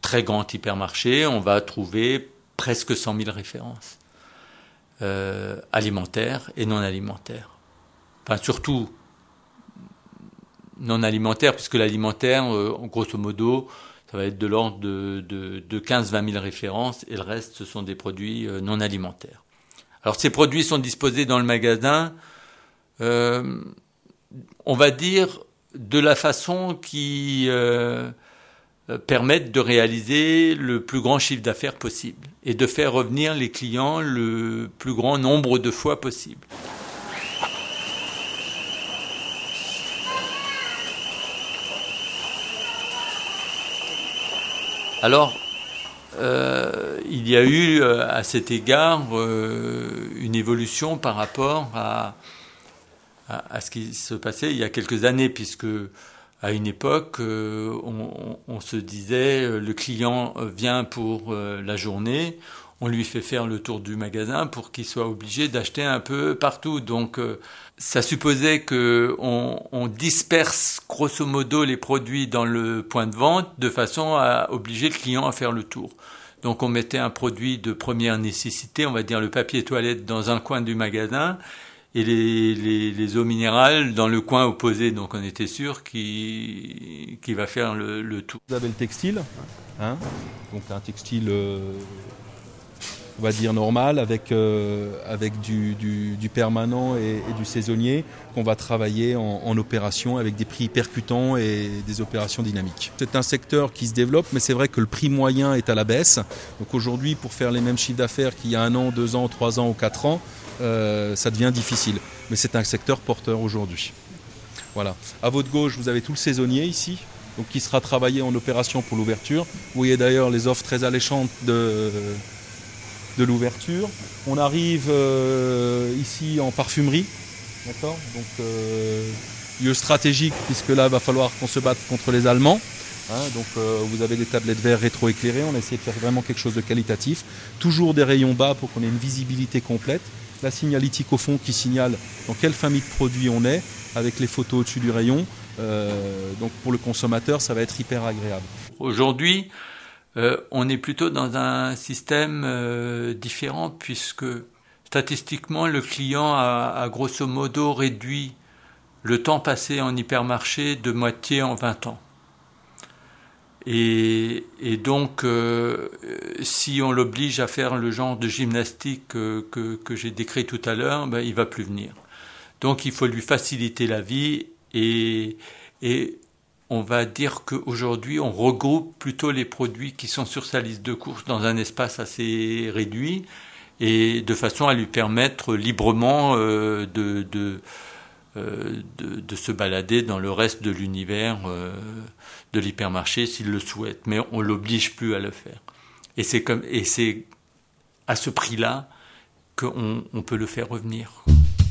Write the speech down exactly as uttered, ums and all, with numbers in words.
très grand hypermarché, on va trouver presque cent mille références euh, alimentaires et non alimentaires. Enfin, surtout non alimentaires, puisque l'alimentaire, euh, grosso modo, ça va être de l'ordre de, de, de quinze à vingt mille références, et le reste, ce sont des produits euh, non alimentaires. Alors, ces produits sont disposés dans le magasin, euh, on va dire, de la façon qui euh, permette de réaliser le plus grand chiffre d'affaires possible et de faire revenir les clients le plus grand nombre de fois possible. Alors, euh, il y a eu euh, à cet égard euh, une évolution par rapport à, à, à ce qui se passait il y a quelques années, puisque à une époque, euh, on, on se disait euh, le client vient pour euh, la journée, on lui fait faire le tour du magasin pour qu'il soit obligé d'acheter un peu partout. Donc, euh, ça supposait qu'on on disperse grosso modo les produits dans le point de vente de façon à obliger le client à faire le tour. Donc, on mettait un produit de première nécessité, on va dire le papier toilette, dans un coin du magasin et les, les, les eaux minérales dans le coin opposé. Donc, on était sûr qu'il, qu'il va faire le, le tour. Vous avez le textile, hein, donc un textile... Euh... on va dire normal, avec, euh, avec du, du, du permanent et, et du saisonnier, qu'on va travailler en, en opération avec des prix percutants et des opérations dynamiques. C'est un secteur qui se développe, mais c'est vrai que le prix moyen est à la baisse. Donc aujourd'hui, pour faire les mêmes chiffres d'affaires qu'il y a un an, deux ans, trois ans ou quatre ans, euh, ça devient difficile. Mais c'est un secteur porteur aujourd'hui. Voilà. À votre gauche, vous avez tout le saisonnier ici, donc qui sera travaillé en opération pour l'ouverture. Vous voyez d'ailleurs les offres très alléchantes de... de l'ouverture. On arrive euh, ici en parfumerie, d'accord, donc euh, lieu stratégique, puisque là il va falloir qu'on se batte contre les Allemands. Hein, donc euh, vous avez des tablettes verres rétroéclairées, on a essayé de faire vraiment quelque chose de qualitatif. Toujours des rayons bas pour qu'on ait une visibilité complète. La signalétique au fond qui signale dans quelle famille de produits on est, avec les photos au-dessus du rayon. Euh, donc pour le consommateur, ça va être hyper agréable. Aujourd'hui, Euh, on est plutôt dans un système euh, différent, puisque statistiquement le client a, a grosso modo réduit le temps passé en hypermarché de moitié en vingt ans. Et, et donc euh, si on l'oblige à faire le genre de gymnastique que, que, que j'ai décrit tout à l'heure, ben, il ne va plus venir. Donc il faut lui faciliter la vie et, et on va dire qu'aujourd'hui, on regroupe plutôt les produits qui sont sur sa liste de courses dans un espace assez réduit et de façon à lui permettre librement euh, de, de, euh, de, de se balader dans le reste de l'univers euh, de l'hypermarché s'il le souhaite. Mais on ne l'oblige plus à le faire. Et c'est, comme, et c'est à ce prix-là qu'on on peut le faire revenir.